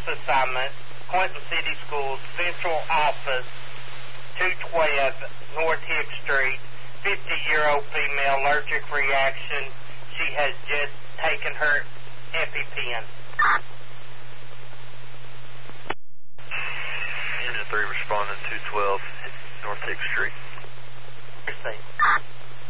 assignment, Clinton City Schools, Central Office, 212 North Hicks Street, 50-year-old female, allergic reaction. She has just taken her EpiPen. Unit 3 responding 212 North Hicks Street. Proceed.